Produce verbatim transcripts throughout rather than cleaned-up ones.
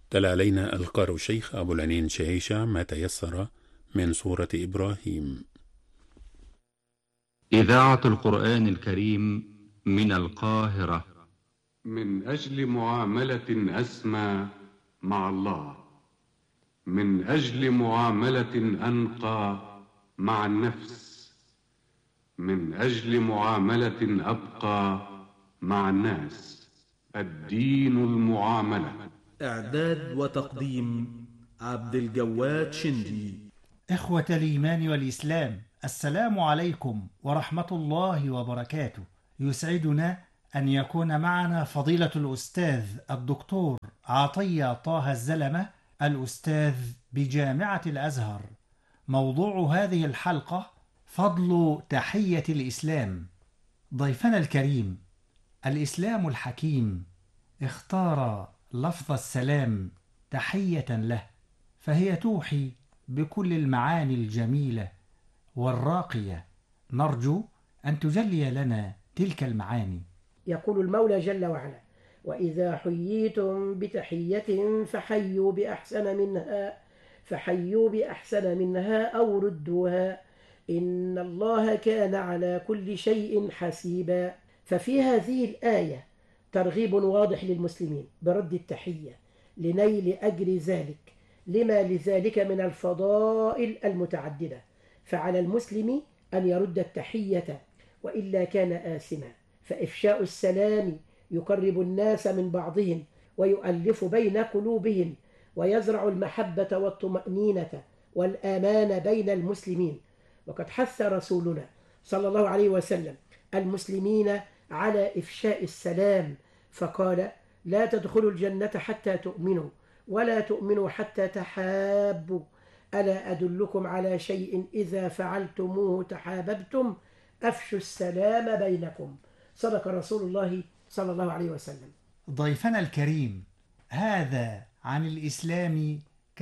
تلا علينا القارئ الشيخ أبو العنين شهيشة ما تيسر من سورة إبراهيم. إذاعة القرآن الكريم من القاهرة. من أجل معاملة أسمى مع الله، من أجل معاملة أنقى مع النفس، من أجل معاملة أبقى مع الناس. الدين المعاملة. إعداد وتقديم عبد الجواد شندي. إخوة الإيمان والإسلام، السلام عليكم ورحمة الله وبركاته. يسعدنا أن يكون معنا فضيلة الأستاذ الدكتور عطية طه الزلمة، الأستاذ بجامعة الأزهر. موضوع هذه الحلقة فضل تحية الإسلام. ضيفنا الكريم، الإسلام الحكيم اختار لفظ السلام تحية له، فهي توحي بكل المعاني الجميلة والراقية. نرجو أن تجلي لنا تلك المعاني. يقول المولى جل وعلا: وإذا حييتم بتحية فحيوا بأحسن منها فحيوا بأحسن منها أو ردوها إن الله كان على كل شيء حسيبا. ففي هذه الآية ترغيب واضح للمسلمين برد التحية لنيل أجر ذلك، لما لذلك من الفضائل المتعددة. فعلى المسلم أن يرد التحية وإلا كان آثما، فإفشاء السلام يقرب الناس من بعضهم ويؤلف بين قلوبهم ويزرع المحبة والطمأنينة والآمان بين المسلمين. وقد حث رسولنا صلى الله عليه وسلم المسلمين على إفشاء السلام، فقال: لا تدخلوا الجنة حتى تؤمنوا ولا تؤمنوا حتى تحابوا، ألا أدلكم على شيء إذا فعلتموه تحاببتم، أفشوا السلام بينكم. صدق رسول الله صلى الله عليه وسلم. ضيفنا الكريم، هذا عن الإسلام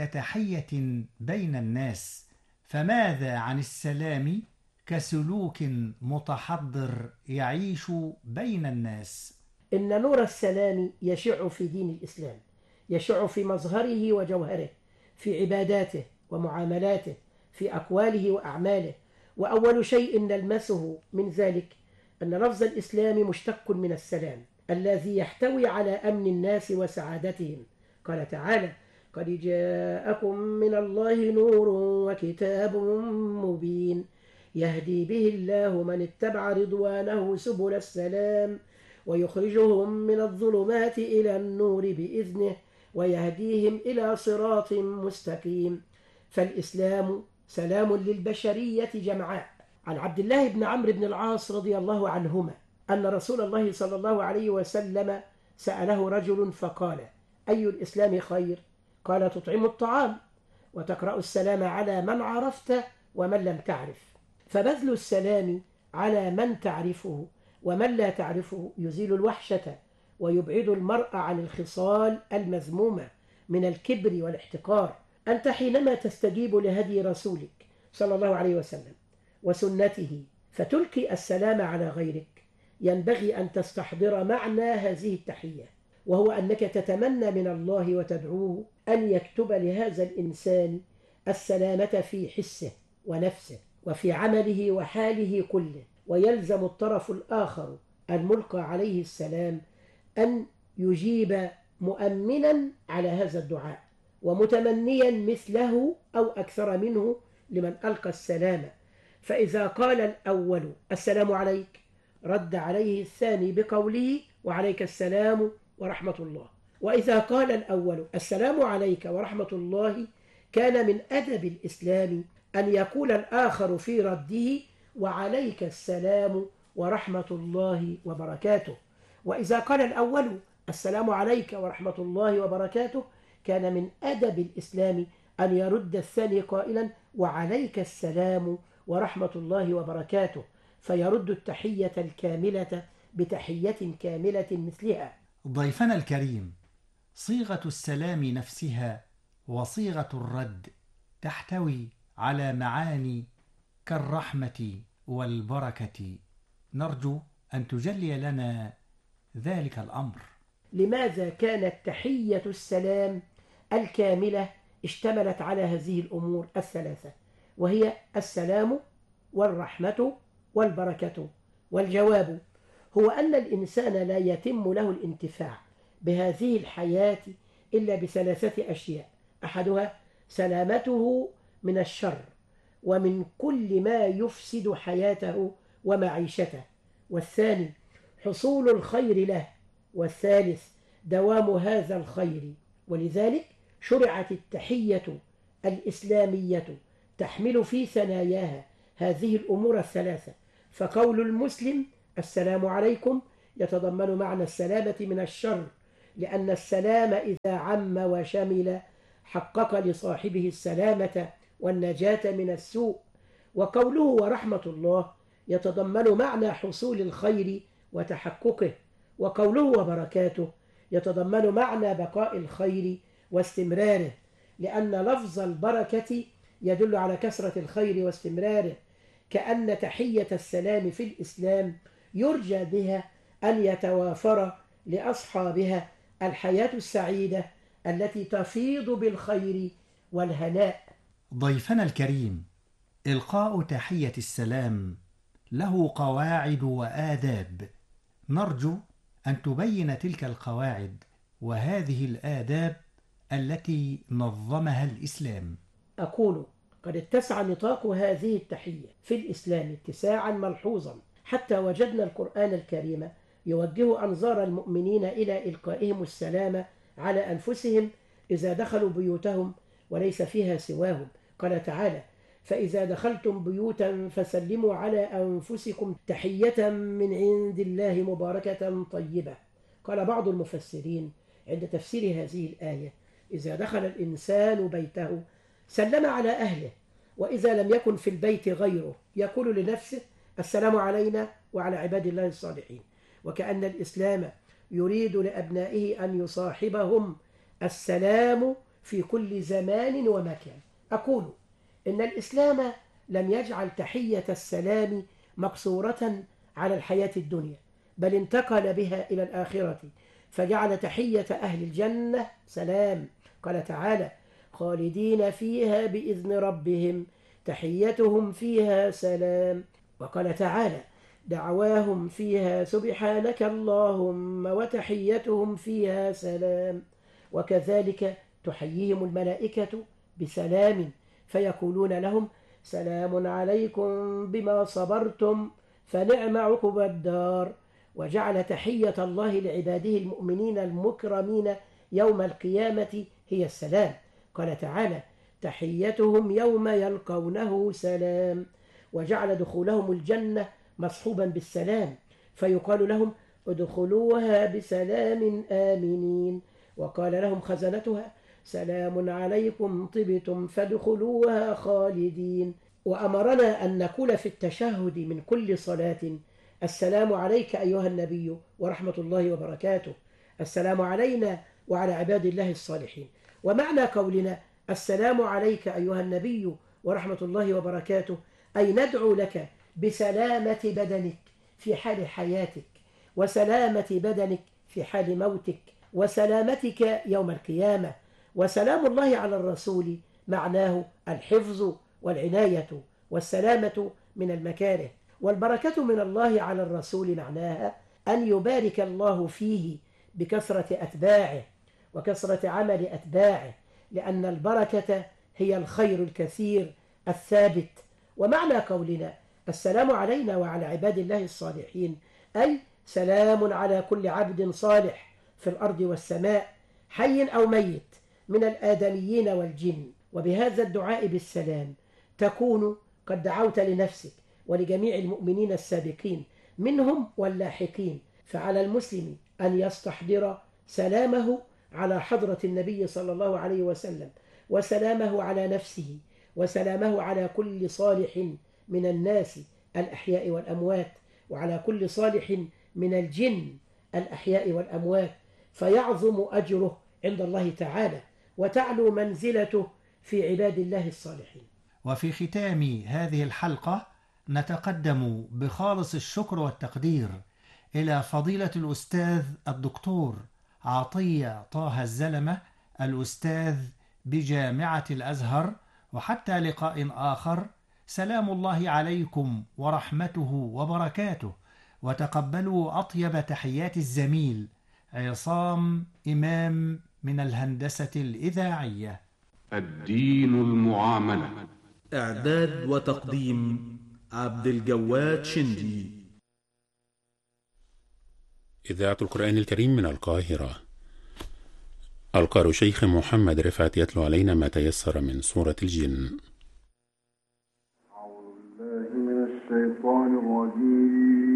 كتحية بين الناس، فماذا عن السلام كسلوك متحضر يعيش بين الناس؟ إن نور السلام يشع في دين الإسلام، يشع في مظهره وجوهره، في عباداته ومعاملاته، في أقواله وأعماله. وأول شيء نلمسه من ذلك أن لفظ الإسلام مشتق من السلام الذي يحتوي على أمن الناس وسعادتهم. قال تعالى: قد جاءكم من الله نور وكتاب مبين يهدي به الله من اتبع رضوانه سبل السلام ويخرجهم من الظلمات إلى النور بإذنه ويهديهم إلى صراط مستقيم. فالإسلام سلام للبشرية جمعاء. عن عبد الله بن عمرو بن العاص رضي الله عنهما أن رسول الله صلى الله عليه وسلم سأله رجل فقال: أي الإسلام خير؟ قال: تطعم الطعام وتقرأ السلام على من عرفت ومن لم تعرف. فبذل السلام على من تعرفه ومن لا تعرفه يزيل الوحشة ويبعد المرء عن الخصال المذمومة من الكبر والاحتقار. أنت حينما تستجيب لهدي رسولك صلى الله عليه وسلم وسنته فتلقي السلام على غيرك، ينبغي أن تستحضر معنى هذه التحية، وهو أنك تتمنى من الله وتدعوه أن يكتب لهذا الإنسان السلامة في حسه ونفسه وفي عمله وحاله كله. ويلزم الطرف الآخر الملقى عليه السلام أن يجيب مؤمنا على هذا الدعاء ومتمنيا مثله أو أكثر منه لمن ألقى السلام. فإذا قال الأول السلام عليك رد عليه الثاني بقوله وعليك السلام ورحمة الله. وإذا قال الأول السلام عليك ورحمة الله كان من أدب الإسلام أن يقول الآخر في رده وعليك السلام ورحمة الله وبركاته. وإذا قال الأول السلام عليك ورحمة الله وبركاته كان من أدب الإسلام أن يرد الثاني قائلا وعليك السلام ورحمة الله وبركاته، فيرد التحية الكاملة بتحية كاملة مثلها. ضيفنا الكريم، صيغة السلام نفسها وصيغة الرد تحتوي على معاني كالرحمة والبركة. نرجو أن تجلي لنا ذلك الأمر. لماذا كانت تحية السلام الكاملة اشتملت على هذه الأمور الثلاثة، وهي السلام والرحمة والبركة. والجواب هو أن الإنسان لا يتم له الانتفاع بهذه الحياة إلا بثلاثة أشياء: أحدها سلامته من الشر ومن كل ما يفسد حياته ومعيشته، والثاني حصول الخير له، والثالث دوام هذا الخير. ولذلك شرعت التحية الإسلامية تحمل في ثناياها هذه الأمور الثلاثة، فقول المسلم السلام عليكم يتضمن معنى السلامة من الشر، لأن السلام إذا عم وشمل حقق لصاحبه السلامة والنجاة من السوء. وقوله ورحمة الله يتضمن معنى حصول الخير وتحققه، وقوله وبركاته يتضمن معنى بقاء الخير واستمراره، لأن لفظ البركة يدل على كثرة الخير واستمراره، كأن تحية السلام في الإسلام يرجى بها أن يتوافر لأصحابها الحياة السعيدة التي تفيض بالخير والهناء. ضيفنا الكريم، إلقاء تحية السلام له قواعد وآداب، نرجو أن تبين تلك القواعد وهذه الآداب التي نظمها الإسلام. أقول قد اتسع نطاق هذه التحية في الإسلام اتساعا ملحوظا، حتى وجدنا القرآن الكريم يوجه أنظار المؤمنين إلى إلقائهم السلام على أنفسهم إذا دخلوا بيوتهم وليس فيها سواهم. قال تعالى: فإذا دخلتم بيوتا فسلموا على أنفسكم تحية من عند الله مباركة طيبة. قال بعض المفسرين عند تفسير هذه الآية: إذا دخل الإنسان بيته سلم على أهله، وإذا لم يكن في البيت غيره يقول لنفسه السلام علينا وعلى عباد الله الصالحين. وكأن الإسلام يريد لأبنائه أن يصاحبهم السلام في كل زمان ومكان. أقول إن الإسلام لم يجعل تحية السلام مقصورة على الحياة الدنيا، بل انتقل بها إلى الآخرة، فجعل تحية أهل الجنة سلام. قال تعالى: خالدين فيها بإذن ربهم تحيتهم فيها سلام. وقال تعالى: دعواهم فيها سبحانك اللهم وتحيتهم فيها سلام. وكذلك تحييهم الملائكة بسلام، فيقولون لهم سلام عليكم بما صبرتم فنعم عقبى الدار. وجعل تحية الله لعباده المؤمنين المكرمين يوم القيامة هي السلام. قال تعالى: تحيتهم يوم يلقونه سلام. وجعل دخولهم الجنة مصحوبا بالسلام، فيقال لهم ادخلوها بسلام آمنين. وقال لهم خزنتها سلام عليكم طبتم فادخلوها خالدين. وأمرنا أن نقول في التشهد من كل صلاة: السلام عليك أيها النبي ورحمة الله وبركاته، السلام علينا وعلى عباد الله الصالحين. ومعنى قولنا السلام عليك أيها النبي ورحمة الله وبركاته أي ندعو لك بسلامة بدنك في حال حياتك، وسلامة بدنك في حال موتك، وسلامتك يوم القيامة. وسلام الله على الرسول معناه الحفظ والعناية والسلامة من المكاره، والبركة من الله على الرسول معناها أن يبارك الله فيه بكثرة أتباعه وكثرة عمل أتباعه، لأن البركة هي الخير الكثير الثابت. ومعنى قولنا السلام علينا وعلى عباد الله الصالحين أي سلام على كل عبد صالح في الأرض والسماء، حي أو ميت، من الآدميين والجن. وبهذا الدعاء بالسلام تكون قد دعوت لنفسك ولجميع المؤمنين السابقين منهم واللاحقين. فعلى المسلم أن يستحضر سلامه على حضرة النبي صلى الله عليه وسلم، وسلامه على نفسه، وسلامه على كل صالح من الناس الأحياء والأموات، وعلى كل صالح من الجن الأحياء والأموات، فيعظم أجره عند الله تعالى وتعلو منزلته في عباد الله الصالحين. وفي ختام هذه الحلقة نتقدم بخالص الشكر والتقدير إلى فضيلة الأستاذ الدكتور عطية طه الزلمة الأستاذ بجامعة الأزهر، وحتى لقاء آخر، سلام الله عليكم ورحمته وبركاته، وتقبلوا أطيب تحيات الزميل عصام إمام من الهندسة الإذاعية. الدين المعاملة. إعداد وتقديم عبد الجواد شندي. إذاعة القرآن الكريم من القاهرة. القارئ شيخ محمد رفعت يتلو علينا ما تيسر من سورة الجن. أعوذ بالله من الشيطان الرجيم.